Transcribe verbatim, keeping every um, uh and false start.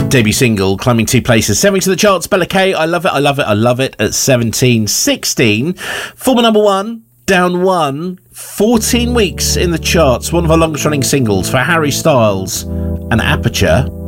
debut single, climbing two places, seven to the charts. Bella K, I love it, I love it, I love it. At seventeen sixteen, former number one, down one, fourteen weeks in the charts. One of our longest running singles for Harry Styles and Aperture.